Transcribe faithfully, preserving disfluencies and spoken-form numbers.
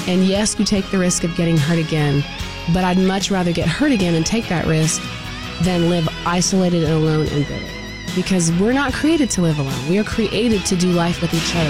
And yes, you take the risk of getting hurt again, but I'd much rather get hurt again and take that risk than live isolated and alone and bitter. Because we're not created to live alone. We are created to do life with each other.